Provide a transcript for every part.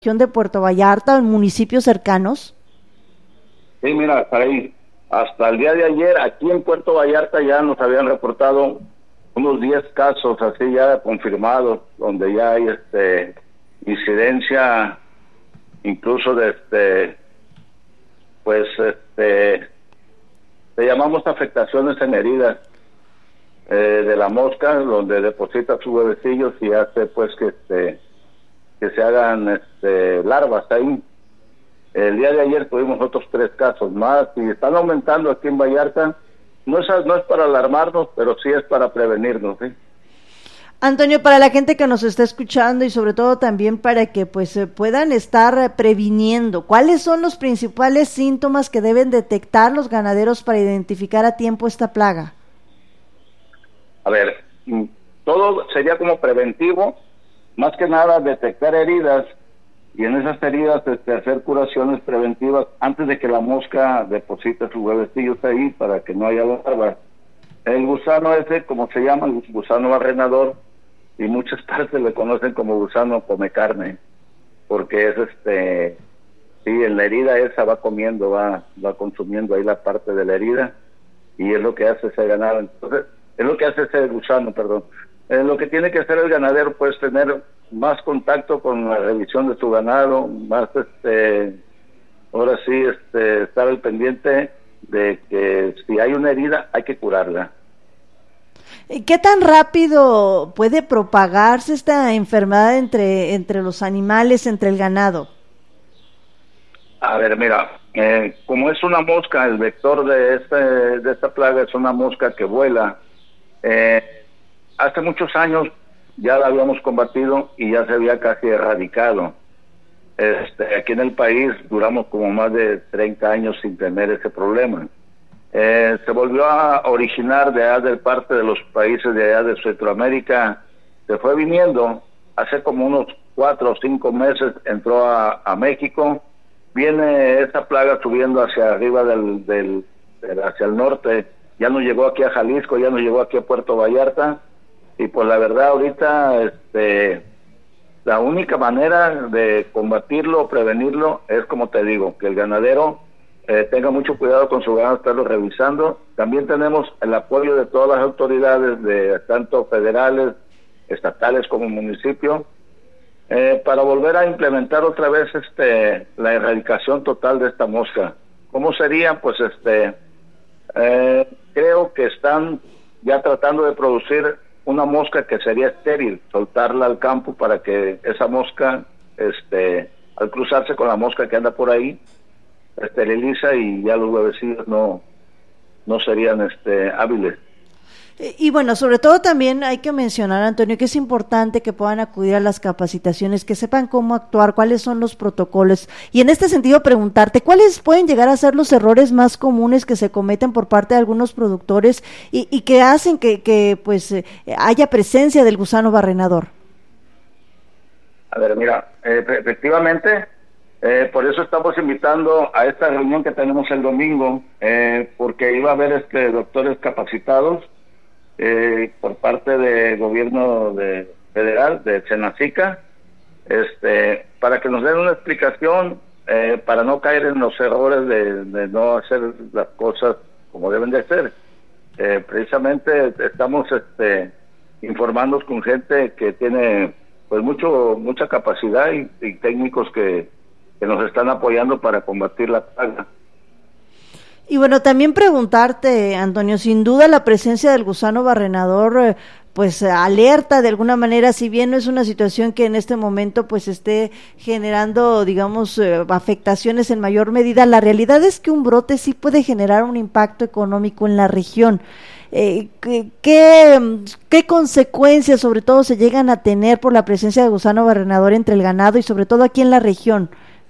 región de Puerto Vallarta o en municipios cercanos? Sí, mira, ahí, hasta el día de ayer, aquí en Puerto Vallarta ya nos habían reportado unos 10 casos así ya confirmados, donde ya hay incidencia incluso de le llamamos afectaciones en heridas de la mosca, donde deposita sus huevecillos y hace pues que se hagan larvas ahí. El día de ayer tuvimos otros 3 casos más y están aumentando aquí en Vallarta. No es para alarmarnos, pero sí es para prevenirnos, ¿sí? Antonio, para la gente que nos está escuchando y sobre todo también para que pues puedan estar previniendo, ¿cuáles son los principales síntomas que deben detectar los ganaderos para identificar a tiempo esta plaga? A ver, todo sería como preventivo, más que nada detectar heridas y en esas heridas hacer curaciones preventivas antes de que la mosca deposite sus huevecillos ahí para que no haya larvas. El gusano ese, como se llama, el gusano barrenador, y muchas partes le conocen como gusano come carne, porque es sí, en la herida esa va comiendo, va consumiendo ahí la parte de la herida, y es lo que hace ese ganado. Entonces, es lo que hace ese gusano, perdón. Lo que tiene que hacer el ganadero, pues, tener más contacto con la revisión de su ganado, más, ahora sí, estar al pendiente de que si hay una herida, hay que curarla. ¿Qué tan rápido puede propagarse esta enfermedad entre los animales, entre el ganado? A ver, mira, como es una mosca, el vector de esta plaga es una mosca que vuela. Hace muchos años ya la habíamos combatido y ya se había casi erradicado. Aquí en el país duramos como más de 30 años sin tener ese problema. Se volvió a originar de allá de parte de los países de allá de Centroamérica, se fue viniendo, hace como unos 4 o 5 meses entró a México, viene esa plaga subiendo hacia arriba hacia el norte, ya no llegó aquí a Jalisco, ya no llegó aquí a Puerto Vallarta, y pues la verdad ahorita la única manera de combatirlo o prevenirlo es, como te digo, que el ganadero tenga mucho cuidado con su ganado, estarlo revisando. También tenemos el apoyo de todas las autoridades, de tanto federales, estatales como municipio, para volver a implementar otra vez la erradicación total de esta mosca. ¿Cómo sería? Pues creo que están ya tratando de producir una mosca que sería estéril, soltarla al campo para que esa mosca, al cruzarse con la mosca que anda por ahí, esteriliza y ya los huevecillos no serían hábiles. Y bueno, sobre todo también hay que mencionar, Antonio, que es importante que puedan acudir a las capacitaciones, que sepan cómo actuar, cuáles son los protocolos. Y en este sentido preguntarte, ¿cuáles pueden llegar a ser los errores más comunes que se cometen por parte de algunos productores y que hacen que haya presencia del gusano barrenador? A ver, mira, efectivamente, por eso estamos invitando a esta reunión que tenemos el domingo, porque iba a haber doctores capacitados por parte del gobierno federal, de Senacica, para que nos den una explicación, para no caer en los errores de no hacer las cosas como deben de ser. Precisamente estamos informándonos con gente que tiene pues mucha capacidad y técnicos que nos están apoyando para combatir la plaga. Y bueno, también preguntarte, Antonio, sin duda la presencia del gusano barrenador pues alerta de alguna manera, si bien no es una situación que en este momento pues esté generando, digamos, afectaciones en mayor medida, la realidad es que un brote sí puede generar un impacto económico en la región. ¿Qué consecuencias sobre todo se llegan a tener por la presencia de gusano barrenador entre el ganado y sobre todo aquí en la región?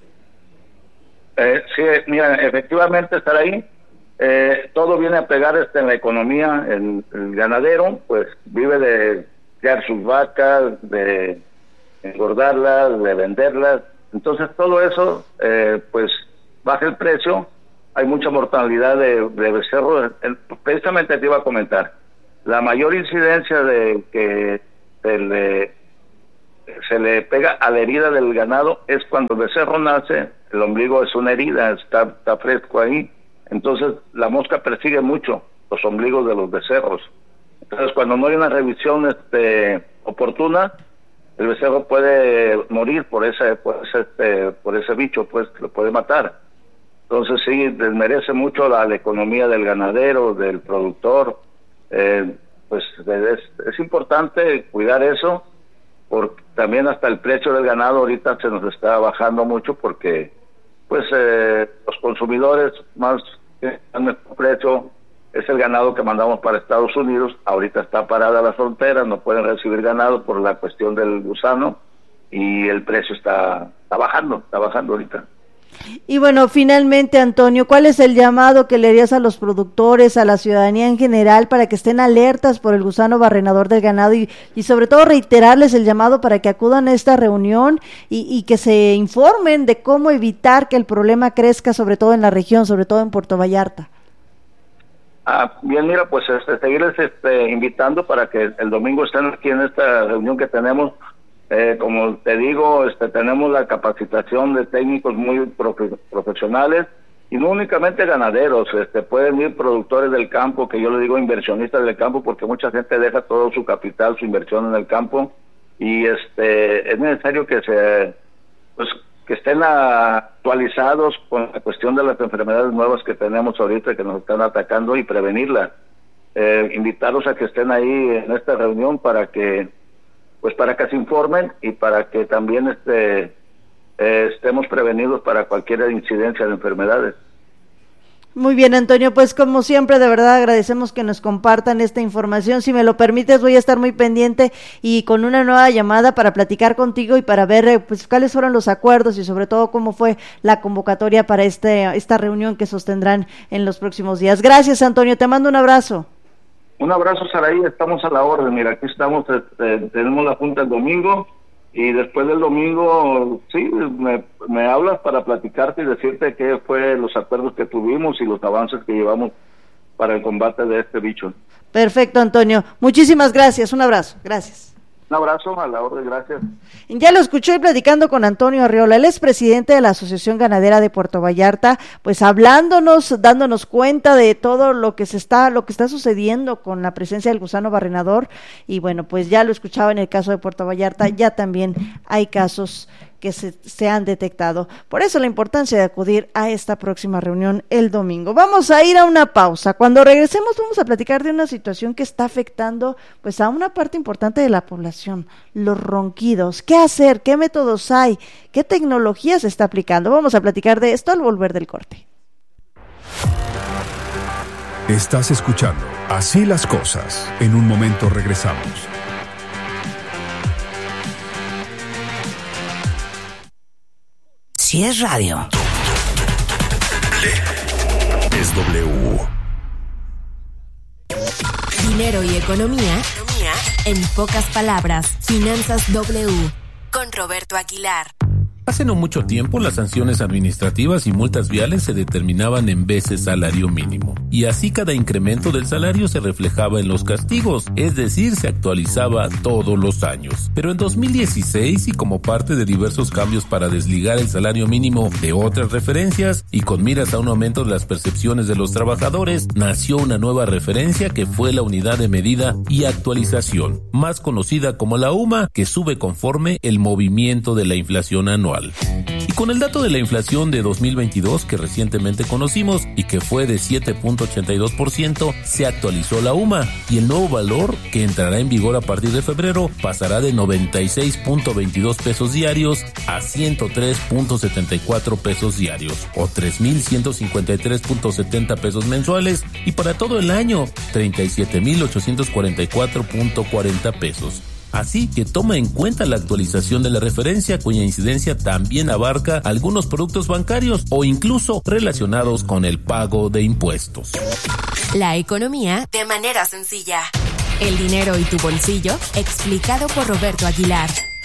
Sí, mira, efectivamente estar ahí, todo viene a pegar en la economía. El ganadero pues vive de criar sus vacas, de engordarlas, de venderlas, entonces todo eso pues baja el precio. Hay mucha mortalidad de becerros. Precisamente te iba a comentar, la mayor incidencia de se le pega a la herida del ganado es cuando el becerro nace, el ombligo es una herida, está fresco ahí, entonces la mosca persigue mucho los ombligos de los becerros. Entonces cuando no hay una revisión oportuna, el becerro puede morir por ese bicho, pues lo puede matar. Entonces sí, desmerece mucho la economía del ganadero, del productor. Pues es importante cuidar eso, porque también hasta el precio del ganado ahorita se nos está bajando mucho, porque pues los consumidores más que dan mejor precio es el ganado que mandamos para Estados Unidos. Ahorita está parada la frontera, no pueden recibir ganado por la cuestión del gusano, y el precio está bajando ahorita. Y bueno, finalmente, Antonio, ¿cuál es el llamado que le harías a los productores, a la ciudadanía en general, para que estén alertas por el gusano barrenador del ganado, y sobre todo reiterarles el llamado para que acudan a esta reunión y que se informen de cómo evitar que el problema crezca, sobre todo en la región, sobre todo en Puerto Vallarta? Bien, mira, pues seguirles invitando para que el domingo estén aquí en esta reunión que tenemos. Como te digo, tenemos la capacitación de técnicos muy profesionales, y no únicamente ganaderos, pueden ir productores del campo, que yo le digo inversionistas del campo, porque mucha gente deja todo su capital, su inversión en el campo, y es necesario que que estén actualizados con la cuestión de las enfermedades nuevas que tenemos ahorita, que nos están atacando, y prevenirlas. Invitarlos a que estén ahí en esta reunión para que se informen, y para que también estemos prevenidos para cualquier incidencia de enfermedades. Muy bien, Antonio, pues como siempre, de verdad agradecemos que nos compartan esta información. Si me lo permites, voy a estar muy pendiente y con una nueva llamada para platicar contigo y para ver pues cuáles fueron los acuerdos, y sobre todo cómo fue la convocatoria para esta reunión que sostendrán en los próximos días. Gracias, Antonio, te mando un abrazo. Un abrazo, Saraí, estamos a la orden. Mira, aquí estamos, tenemos la junta el domingo, y después del domingo, sí, me hablas para platicarte y decirte qué fue los acuerdos que tuvimos y los avances que llevamos para el combate de este bicho. Perfecto, Antonio. Muchísimas gracias. Un abrazo. Gracias. Un abrazo, a la orden, gracias. Ya lo escuché platicando con Antonio Arriola, él es presidente de la Asociación Ganadera de Puerto Vallarta, pues hablándonos, dándonos cuenta de todo lo que está sucediendo con la presencia del gusano barrenador. Y bueno, pues ya lo escuchaba en el caso de Puerto Vallarta, ya también hay casos que se han detectado. Por eso la importancia de acudir a esta próxima reunión el domingo. Vamos a ir a una pausa. Cuando regresemos vamos a platicar de una situación que está afectando pues a una parte importante de la población, los ronquidos. ¿Qué hacer? ¿Qué métodos hay? ¿Qué tecnología se está aplicando? Vamos a platicar de esto al volver del corte. Estás escuchando Así las Cosas. En un momento regresamos. Si es radio, es W. Dinero y economía en pocas palabras. Finanzas W con Roberto Aguilar. Hace no mucho tiempo, las sanciones administrativas y multas viales se determinaban en veces salario mínimo, y así cada incremento del salario se reflejaba en los castigos, es decir, se actualizaba todos los años. Pero en 2016, y como parte de diversos cambios para desligar el salario mínimo de otras referencias, y con miras a un aumento de las percepciones de los trabajadores, nació una nueva referencia que fue la unidad de medida y actualización, más conocida como la UMA, que sube conforme el movimiento de la inflación anual. Y con el dato de la inflación de 2022 que recientemente conocimos y que fue de 7.82%, se actualizó la UMA, y el nuevo valor, que entrará en vigor a partir de febrero, pasará de 96.22 pesos diarios a 103.74 pesos diarios, o 3.153.70 pesos mensuales, y para todo el año 37.844.40 pesos. Así que toma en cuenta la actualización de la referencia, cuya incidencia también abarca algunos productos bancarios o incluso relacionados con el pago de impuestos. La economía de manera sencilla. El dinero y tu bolsillo, explicado por Roberto Aguilar.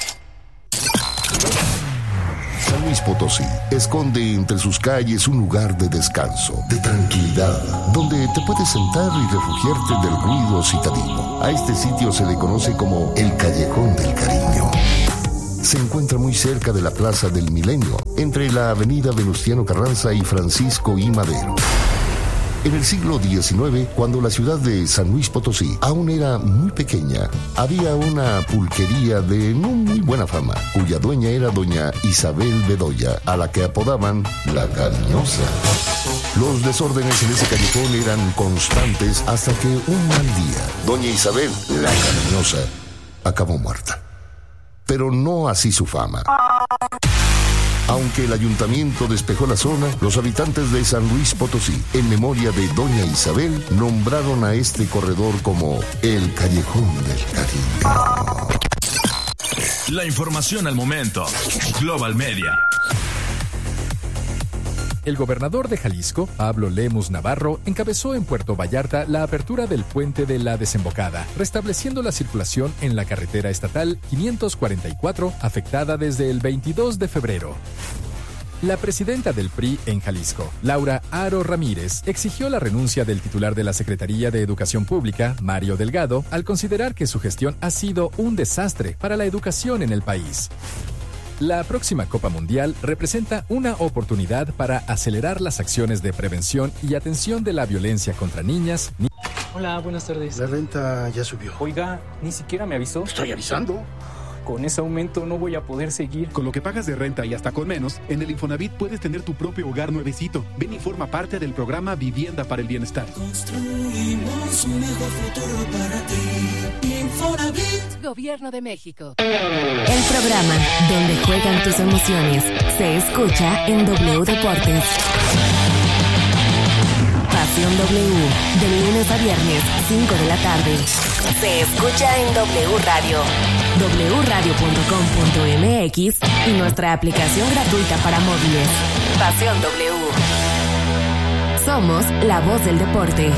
San Luis Potosí esconde entre sus calles un lugar de descanso, de tranquilidad, donde te puedes sentar y refugiarte del ruido citadino. A este sitio se le conoce como el Callejón del Cariño. se encuentra muy cerca de la Plaza del Milenio, entre la avenida Venustiano Carranza y Francisco I. Madero. En el siglo XIX, cuando la ciudad de San Luis Potosí aún era muy pequeña, había una pulquería de no muy buena fama, cuya dueña era doña Isabel Bedoya, a la que apodaban La Cariñosa. Los desórdenes en ese callejón eran constantes hasta que un mal día, doña Isabel, La Cariñosa, acabó muerta. Pero no así su fama. Aunque el ayuntamiento despejó la zona, los habitantes de San Luis Potosí, en memoria de doña Isabel, nombraron a este corredor como el Callejón del Cariño. La información al momento. Global Media. El gobernador de Jalisco, Pablo Lemus Navarro, encabezó en Puerto Vallarta la apertura del puente de la Desembocada, restableciendo la circulación en la carretera estatal 544, afectada desde el 22 de febrero. La presidenta del PRI en Jalisco, Laura Aro Ramírez, exigió la renuncia del titular de la Secretaría de Educación Pública, Mario Delgado, al considerar que su gestión ha sido un desastre para la educación en el país. La próxima Copa Mundial representa una oportunidad para acelerar las acciones de prevención y atención de la violencia contra niñas. Hola, buenas tardes. La renta ya subió. Oiga, ni siquiera me avisó. Estoy avisando. Con ese aumento no voy a poder seguir. Con lo que pagas de renta y hasta con menos, en el Infonavit puedes tener tu propio hogar nuevecito. Ven y forma parte del programa Vivienda para el Bienestar. Construimos un mejor futuro para ti. Infonavit. Gobierno de México. El programa donde juegan tus emociones se escucha en W Deportes. Pasión W, de lunes a viernes, 5 de la tarde. Se escucha en W Radio, wradio.com.mx y nuestra aplicación gratuita para móviles. Pasión W. Somos la voz del deporte.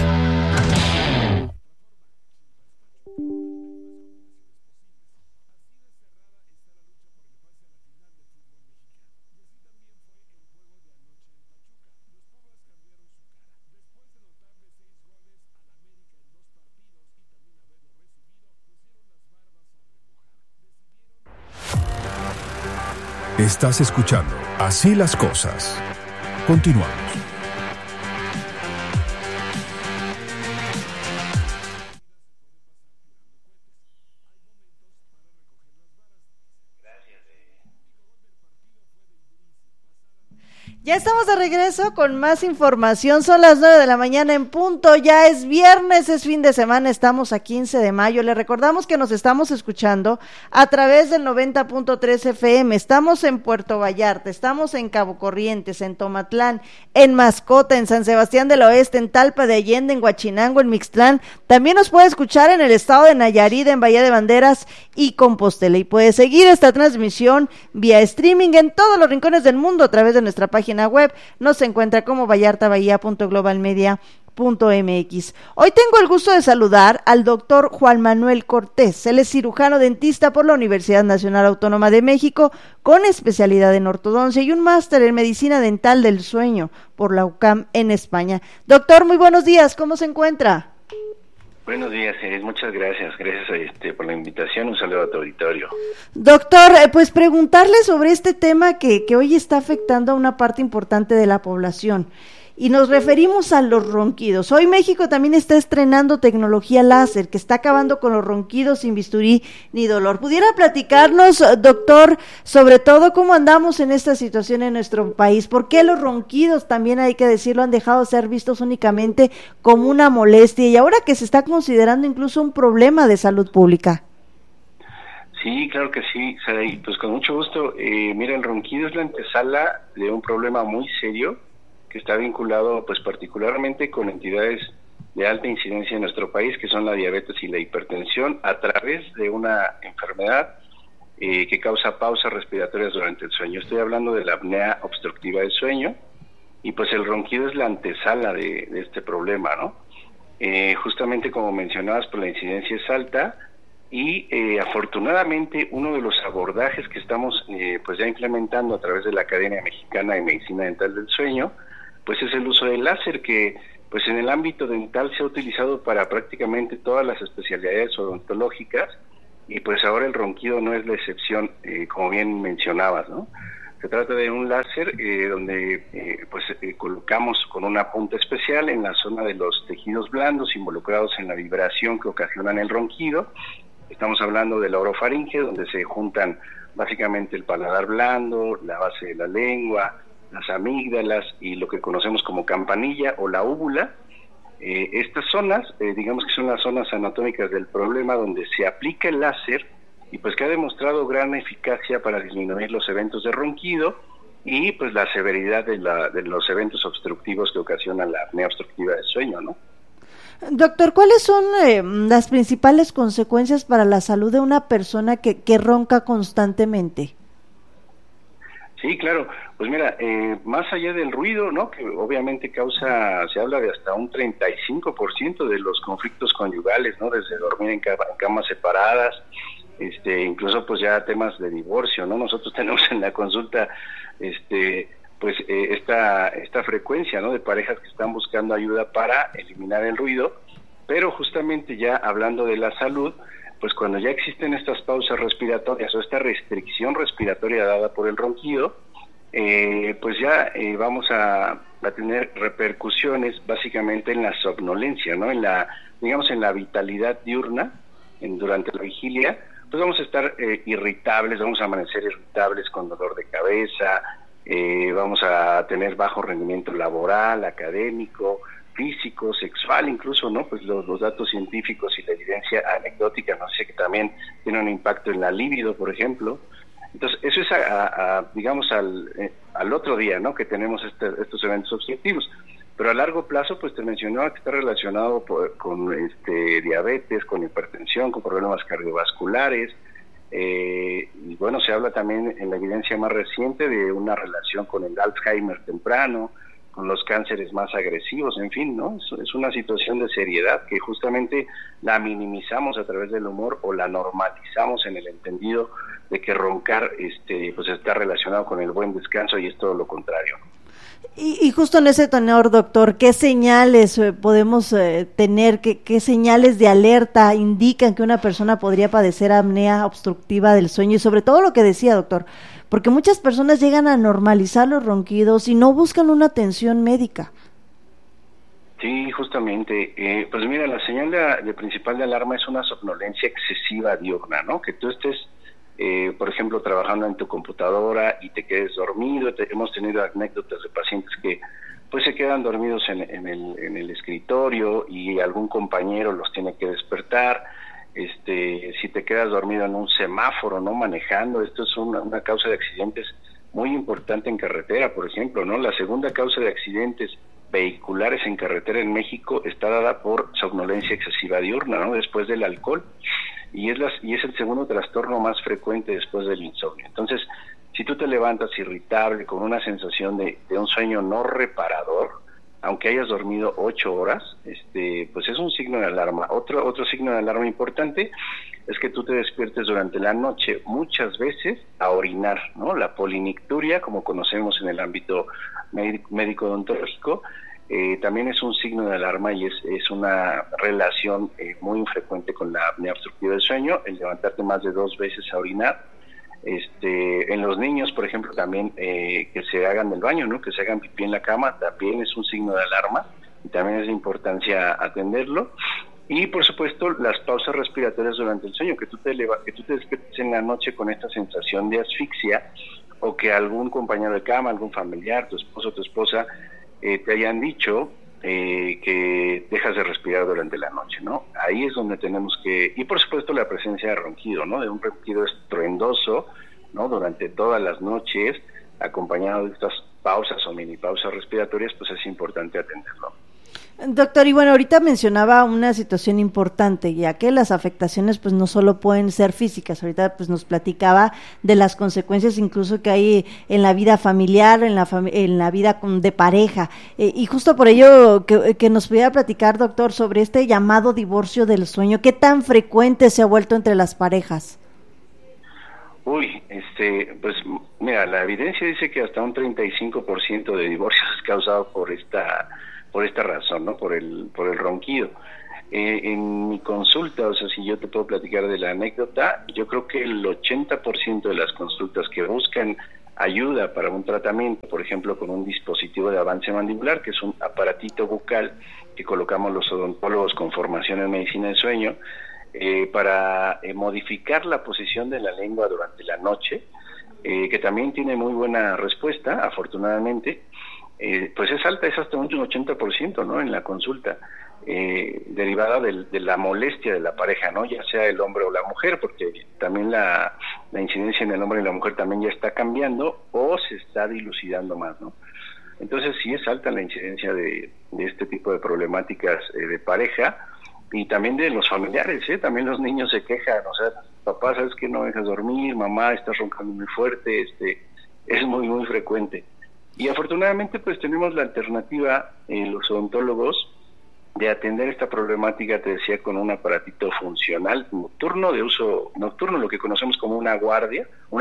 Estás escuchando Así las Cosas. Continuamos. Ya estamos de regreso con más información, son las 9 de la mañana en punto, ya es viernes, es fin de semana, estamos a 15 de mayo, le recordamos que nos estamos escuchando a través del 90.3 FM, estamos en Puerto Vallarta, estamos en Cabo Corrientes, en Tomatlán, en Mascota, en San Sebastián del Oeste, en Talpa de Allende, en Huachinango, en Mixtlán, también nos puede escuchar en el estado de Nayarit, en Bahía de Banderas y Compostela, y puede seguir esta transmisión vía streaming en todos los rincones del mundo a través de nuestra página web, nos encuentra como vallartabahía.globalmedia.mx. Hoy tengo el gusto de saludar al doctor Juan Manuel Cortés, él es cirujano dentista por la Universidad Nacional Autónoma de México, con especialidad en ortodoncia y un máster en medicina dental del sueño por la UCAM en España. Doctor, muy buenos días, ¿cómo se encuentra? Buenos días, muchas gracias por la invitación, un saludo a tu auditorio. Doctor, pues preguntarle sobre este tema que hoy está afectando a una parte importante de la población, y nos referimos a los ronquidos. Hoy México también está estrenando tecnología láser, que está acabando con los ronquidos sin bisturí ni dolor. ¿Pudiera platicarnos, doctor, sobre todo cómo andamos en esta situación en nuestro país? ¿Por qué los ronquidos, también hay que decirlo, han dejado de ser vistos únicamente como una molestia y ahora que se está considerando incluso un problema de salud pública? Sí, claro que sí, Saray. Pues con mucho gusto. Mira, el ronquido es la antesala de un problema muy serio que está vinculado pues particularmente con entidades de alta incidencia en nuestro país, que son la diabetes y la hipertensión, a través de una enfermedad que causa pausas respiratorias durante el sueño. Estoy hablando de la apnea obstructiva del sueño, y pues el ronquido es la antesala de este problema, ¿no? Justamente como mencionabas, pues la incidencia es alta, y afortunadamente uno de los abordajes que estamos pues ya implementando a través de la Academia Mexicana de Medicina Dental del Sueño, pues es el uso del láser, que pues en el ámbito dental se ha utilizado para prácticamente todas las especialidades odontológicas, y pues ahora el ronquido no es la excepción, como bien mencionabas, ¿no? Se trata de un láser donde colocamos con una punta especial en la zona de los tejidos blandos involucrados en la vibración que ocasionan el ronquido. Estamos hablando de la orofaringe, donde se juntan básicamente el paladar blando, la base de la lengua, las amígdalas y lo que conocemos como campanilla o la úvula. Estas zonas, digamos que son las zonas anatómicas del problema donde se aplica el láser y pues que ha demostrado gran eficacia para disminuir los eventos de ronquido y pues la severidad de los eventos obstructivos que ocasionan la apnea obstructiva del sueño, ¿no? Doctor, ¿cuáles son las principales consecuencias para la salud de una persona que ronca constantemente? Sí, claro. Pues mira, más allá del ruido, ¿no? Que obviamente se habla de hasta un 35% de los conflictos conyugales, ¿no? Desde dormir en camas separadas, incluso pues ya temas de divorcio, ¿no? Nosotros tenemos en la consulta, esta frecuencia, ¿no? De parejas que están buscando ayuda para eliminar el ruido, pero justamente ya hablando de la salud, pues cuando ya existen estas pausas respiratorias o esta restricción respiratoria dada por el ronquido, pues ya vamos a tener repercusiones básicamente en la somnolencia, ¿no? En la vitalidad diurna, durante la vigilia, pues vamos a estar irritables, vamos a amanecer irritables con dolor de cabeza, vamos a tener bajo rendimiento laboral, académico, físico, sexual, incluso, ¿no? Pues los datos científicos y la evidencia anecdótica nos dice que también tiene un impacto en la libido, por ejemplo. Entonces, eso es al otro día, ¿no? Que tenemos estos eventos obstructivos. Pero a largo plazo, pues te mencionaba que está relacionado con diabetes, con hipertensión, con problemas cardiovasculares. Y bueno, se habla también en la evidencia más reciente de una relación con el Alzheimer temprano, con los cánceres más agresivos, en fin, ¿no? Es una situación de seriedad que justamente la minimizamos a través del humor o la normalizamos en el entendido de que roncar pues está relacionado con el buen descanso y es todo lo contrario. Y justo en ese tenor, doctor, ¿qué señales podemos tener, qué señales de alerta indican que una persona podría padecer apnea obstructiva del sueño? Y sobre todo lo que decía, doctor, porque muchas personas llegan a normalizar los ronquidos y no buscan una atención médica. Sí, justamente. Pues mira, la señal de principal de alarma es una somnolencia excesiva diurna, ¿no? Que tú estés, por ejemplo, trabajando en tu computadora y te quedes dormido. Hemos tenido anécdotas de pacientes que pues se quedan dormidos en el escritorio y algún compañero los tiene que despertar. Si te quedas dormido en un semáforo, ¿no? Manejando, esto es una causa de accidentes muy importante en carretera, por ejemplo, ¿no? La segunda causa de accidentes vehiculares en carretera en México está dada por somnolencia excesiva diurna, ¿no? Después del alcohol, y es el segundo trastorno más frecuente después del insomnio. Entonces, si tú te levantas irritable, con una sensación de un sueño no reparador, aunque hayas dormido 8 horas, pues es un signo de alarma. Otro signo de alarma importante es que tú te despiertes durante la noche muchas veces a orinar, ¿no? La polinicturia, como conocemos en el ámbito médico odontológico, también es un signo de alarma y es una relación muy infrecuente con la apnea obstructiva del sueño, el levantarte más de 2 veces a orinar. En los niños, por ejemplo, también que se hagan del baño, ¿no? Que se hagan pipí en la cama, también es un signo de alarma y también es de importancia atenderlo. Y por supuesto las pausas respiratorias durante el sueño, que tú te despiertes en la noche con esta sensación de asfixia, o que algún compañero de cama, algún familiar, tu esposo o tu esposa te hayan dicho que dejas de respirar durante la noche, ¿no? Ahí es donde tenemos que, y por supuesto la presencia de ronquido, ¿no? De un ronquido estruendoso, ¿no? Durante todas las noches, acompañado de estas pausas o mini pausas respiratorias, pues es importante atenderlo. Doctor, y bueno, ahorita mencionaba una situación importante, ya que las afectaciones pues no solo pueden ser físicas, ahorita pues nos platicaba de las consecuencias incluso que hay en la vida familiar, en la vida de pareja, y justo por ello que nos pudiera platicar, doctor, sobre este llamado divorcio del sueño, ¿qué tan frecuente se ha vuelto entre las parejas? Uy, pues mira, la evidencia dice que hasta un 35% de divorcios es causado por por esta razón, ¿no? Por el ronquido. En mi consulta, o sea, si yo te puedo platicar de la anécdota, yo creo que el 80% de las consultas que buscan ayuda para un tratamiento, por ejemplo, con un dispositivo de avance mandibular, que es un aparatito bucal que colocamos los odontólogos con formación en medicina del sueño, para modificar la posición de la lengua durante la noche, que también tiene muy buena respuesta, afortunadamente, pues es alta, es hasta un 80%, ¿no? En la consulta, derivada de la molestia de la pareja, ¿no? Ya sea el hombre o la mujer, porque también la incidencia en el hombre y la mujer también ya está cambiando o se está dilucidando más, ¿no? Entonces sí es alta la incidencia de este tipo de problemáticas de pareja, y también de los familiares, también los niños se quejan, o sea, papá, ¿sabes qué? No me dejas dormir, mamá, estás roncando muy fuerte, es muy, muy frecuente. Y afortunadamente pues tenemos la alternativa, los odontólogos, de atender esta problemática, te decía, con un aparatito funcional nocturno, de uso nocturno, lo que conocemos como una guarda,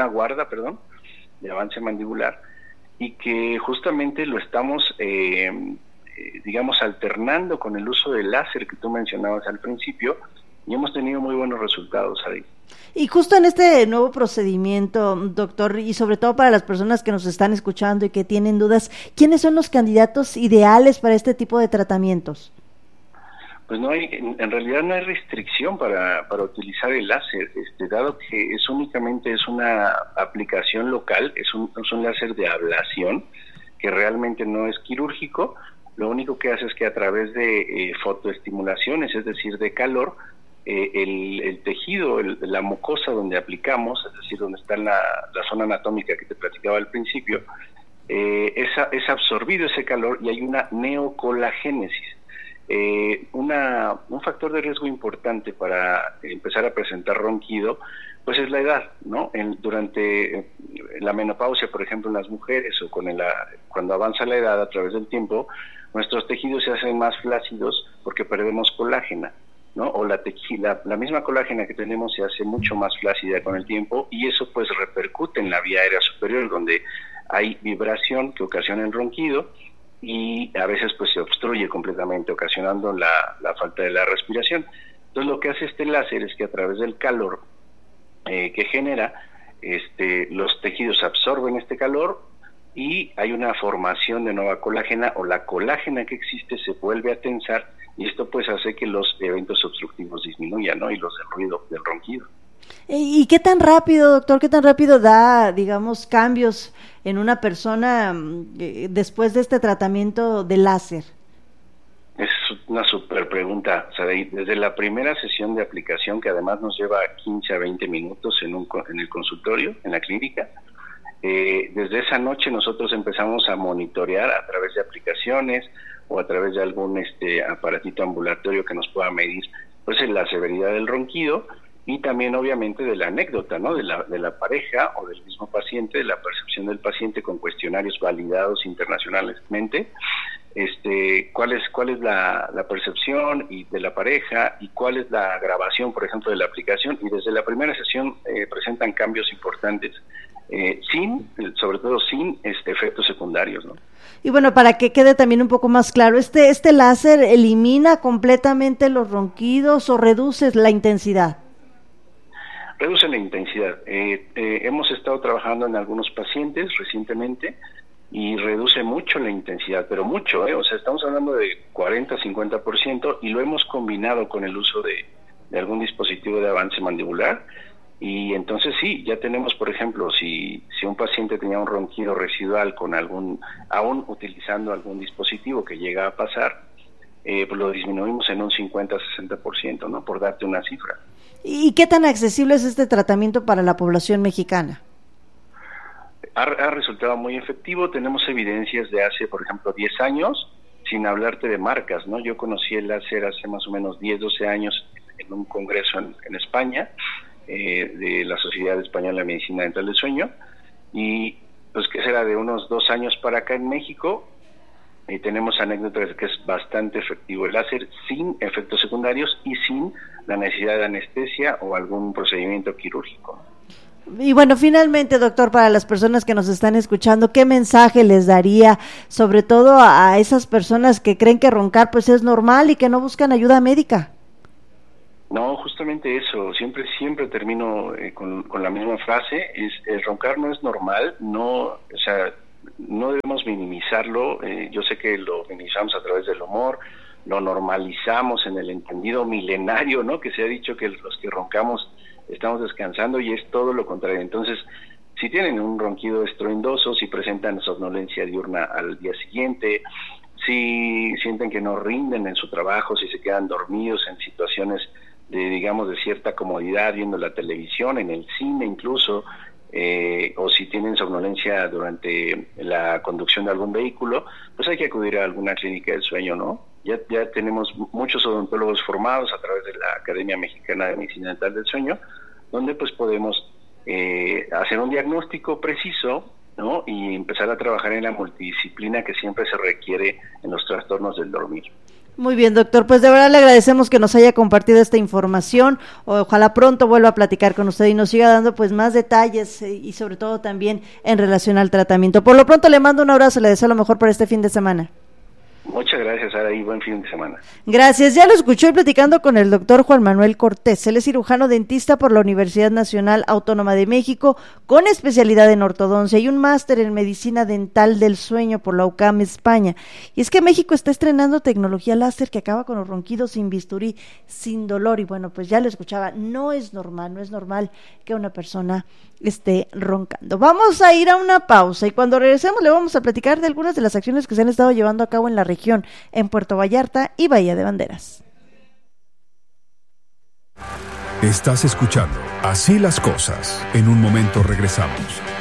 de avance mandibular, y que justamente lo estamos, digamos, alternando con el uso del láser que tú mencionabas al principio, y hemos tenido muy buenos resultados ahí. Y justo en este nuevo procedimiento, doctor, y sobre todo para las personas que nos están escuchando y que tienen dudas, ¿quiénes son los candidatos ideales para este tipo de tratamientos? Pues en realidad no hay restricción para utilizar el láser, dado que únicamente es una aplicación local, es un láser de ablación que realmente no es quirúrgico. Lo único que hace es que a través de fotoestimulaciones, es decir, de calor, el tejido, la mucosa donde aplicamos, es decir, donde está la zona anatómica que te platicaba al principio, es absorbido ese calor y hay una neocolagénesis. Un factor de riesgo importante para empezar a presentar ronquido, pues es la edad, ¿no? Durante la menopausia, por ejemplo, en las mujeres, o cuando avanza la edad a través del tiempo, nuestros tejidos se hacen más flácidos porque perdemos colágena, ¿no? O la misma colágena que tenemos se hace mucho más flácida con el tiempo, y eso pues repercute en la vía aérea superior, donde hay vibración que ocasiona el ronquido, y a veces pues se obstruye completamente, ocasionando la falta de la respiración. Entonces lo que hace este láser es que a través del calor que genera, los tejidos absorben este calor y hay una formación de nueva colágena, o la colágena que existe se vuelve a tensar, y esto pues hace que los eventos obstructivos disminuyan, ¿no? Y los del ruido, del ronquido. ¿Y qué tan rápido, doctor, da, digamos, cambios en una persona después de este tratamiento de láser? Es una súper pregunta, Saraí. Desde la primera sesión de aplicación, que además nos lleva 15 a 20 minutos en el consultorio, en la clínica, desde esa noche nosotros empezamos a monitorear a través de aplicaciones o a través de algún aparatito ambulatorio que nos pueda medir pues la severidad del ronquido, y también obviamente de la anécdota, ¿no? De la pareja o del mismo paciente, de la percepción del paciente con cuestionarios validados internacionalmente, cuál es la percepción y de la pareja, y cuál es la grabación, por ejemplo, de la aplicación, y desde la primera sesión presentan cambios importantes, sobre todo sin efectos secundarios, ¿no? Y bueno, para que quede también un poco más claro, ¿este láser elimina completamente los ronquidos o reduce la intensidad? Reduce la intensidad. Hemos estado trabajando en algunos pacientes recientemente y reduce mucho la intensidad, pero mucho, o sea, estamos hablando de 40-50%, y lo hemos combinado con el uso de algún dispositivo de avance mandibular, y entonces sí, ya tenemos, por ejemplo, si un paciente tenía un ronquido residual con aún utilizando algún dispositivo que llega a pasar, pues lo disminuimos en un 50-60%, ¿no? Por darte una cifra. ¿Y qué tan accesible es este tratamiento para la población mexicana? Ha resultado muy efectivo. Tenemos evidencias de hace, por ejemplo, 10 años, sin hablarte de marcas, ¿no? Yo conocí el láser hace más o menos 10, 12 años en un congreso en España, de la Sociedad Española de Medicina Dental del Sueño, y pues que será de unos 2 años para acá en México, y tenemos anécdotas de que es bastante efectivo el láser, sin efectos secundarios y sin la necesidad de anestesia o algún procedimiento quirúrgico. Y bueno, finalmente, doctor, para las personas que nos están escuchando, ¿qué mensaje les daría, sobre todo a esas personas que creen que roncar pues es normal y que no buscan ayuda médica? No, justamente eso, siempre termino con la misma frase, es roncar no es normal, no debemos minimizarlo, yo sé que lo minimizamos a través del humor, lo normalizamos en el entendido milenario, ¿no? Que se ha dicho que los que roncamos estamos descansando y es todo lo contrario. Entonces, si tienen un ronquido estruendoso, si presentan somnolencia diurna al día siguiente, si sienten que no rinden en su trabajo, si se quedan dormidos en situaciones de cierta comodidad viendo la televisión, en el cine incluso, o si tienen somnolencia durante la conducción de algún vehículo, pues hay que acudir a alguna clínica del sueño, ¿no? Ya tenemos muchos odontólogos formados a través de la Academia Mexicana de Medicina Dental del Sueño, donde pues podemos hacer un diagnóstico preciso, ¿no? Y empezar a trabajar en la multidisciplina que siempre se requiere en los trastornos del dormir. Muy bien, doctor, pues de verdad le agradecemos que nos haya compartido esta información. Ojalá pronto vuelva a platicar con usted y nos siga dando pues más detalles y sobre todo también en relación al tratamiento. Por lo pronto le mando un abrazo y le deseo lo mejor para este fin de semana. Muchas gracias, Sara, y buen fin de semana. Gracias. Ya lo escuchó platicando con el doctor Juan Manuel Cortés. Él es cirujano dentista por la Universidad Nacional Autónoma de México, con especialidad en ortodoncia y un máster en medicina dental del sueño por la UCAM España. Y es que México está estrenando tecnología láser que acaba con los ronquidos sin bisturí, sin dolor. Y bueno, pues ya lo escuchaba, no es normal que una persona esté roncando. Vamos a ir a una pausa y cuando regresemos le vamos a platicar de algunas de las acciones que se han estado llevando a cabo en la región, en Puerto Vallarta y Bahía de Banderas. Estás escuchando Así las Cosas. En un momento regresamos.